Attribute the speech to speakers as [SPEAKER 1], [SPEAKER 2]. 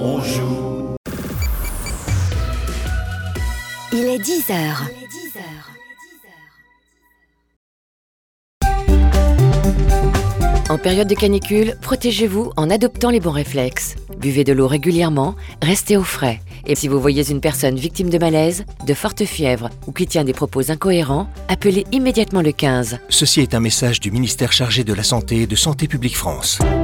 [SPEAKER 1] On joue.
[SPEAKER 2] Il est 10h. En période de canicule, protégez-vous en adoptant les bons réflexes. Buvez de l'eau régulièrement, restez au frais. Et si vous voyez une personne victime de malaise, de forte fièvre ou qui tient des propos incohérents, appelez immédiatement le 15.
[SPEAKER 3] Ceci est un message du ministère chargé de la Santé et de Santé publique France.